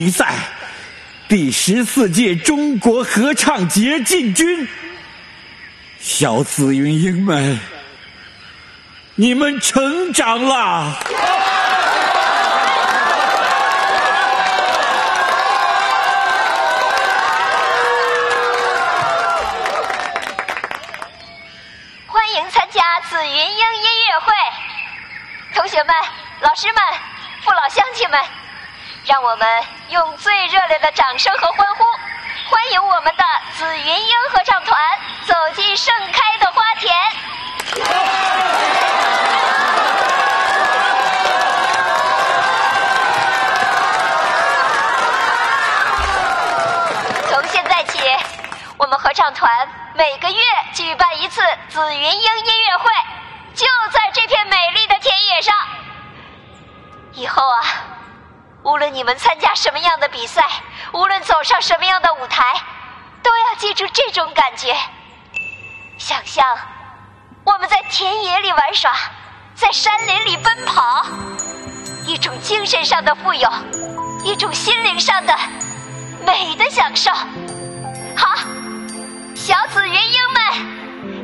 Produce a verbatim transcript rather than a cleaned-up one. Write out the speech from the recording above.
比赛，第十四届中国合唱节进军。小紫云英们，你们成长了！ 欢迎参加紫云英音乐会，同学们、老师们、父老乡亲们，让我们用最热烈的掌声和欢呼，欢迎我们的紫云英合唱团走进盛开的花田。从现在起，我们合唱团每个月举办一次紫云英音乐会，就在这片美丽的田野上。以后啊，无论你们参加什么样的比赛，无论走上什么样的舞台，都要记住这种感觉。想象我们在田野里玩耍，在山林里奔跑，一种精神上的富有，一种心灵上的美的享受。